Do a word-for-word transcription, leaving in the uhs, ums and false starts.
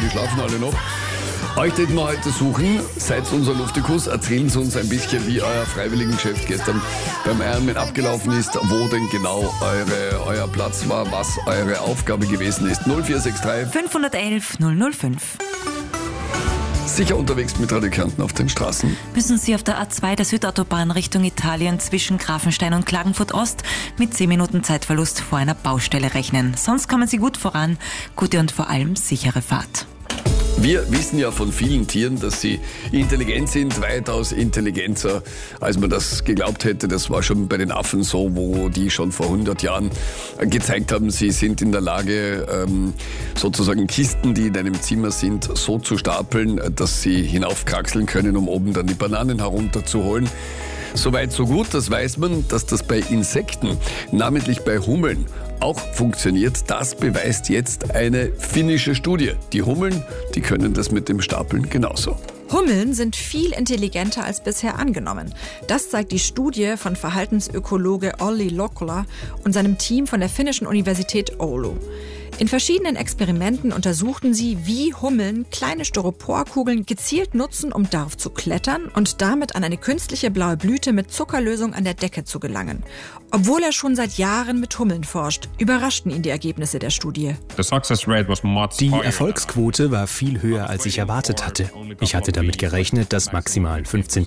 die schlafen alle noch. Euch den wir heute suchen, seid unser Luftikus, erzählen Sie uns ein bisschen, wie euer Freiwilligengeschäft gestern beim Ironman abgelaufen ist, wo denn genau eure, euer Platz war, was eure Aufgabe gewesen ist. null vier sechs drei fünf eins eins null null fünf. Sicher unterwegs mit Radio Kärnten auf den Straßen? Müssen Sie auf der A zwei der Südautobahn Richtung Italien zwischen Grafenstein und Klagenfurt Ost mit zehn Minuten Zeitverlust vor einer Baustelle rechnen. Sonst kommen Sie gut voran. Gute und vor allem sichere Fahrt. Wir wissen ja von vielen Tieren, dass sie intelligent sind, weitaus intelligenter, als man das geglaubt hätte. Das war schon bei den Affen so, wo die schon vor hundert Jahren gezeigt haben, sie sind in der Lage, sozusagen Kisten, die in einem Zimmer sind, so zu stapeln, dass sie hinaufkraxeln können, um oben dann die Bananen herunterzuholen. Soweit so gut, das weiß man, dass das bei Insekten, namentlich bei Hummeln, auch funktioniert. Das beweist jetzt eine finnische Studie. Die Hummeln, die können das mit dem Stapeln genauso. Hummeln sind viel intelligenter als bisher angenommen. Das zeigt die Studie von Verhaltensökologe Olli Lokkola und seinem Team von der finnischen Universität Oulu. In verschiedenen Experimenten untersuchten sie, wie Hummeln kleine Styroporkugeln gezielt nutzen, um darauf zu klettern und damit an eine künstliche blaue Blüte mit Zuckerlösung an der Decke zu gelangen. Obwohl er schon seit Jahren mit Hummeln forscht, überraschten ihn die Ergebnisse der Studie. Die Erfolgsquote war viel höher, als ich erwartet hatte. Ich hatte damit gerechnet, dass maximal fünfzehn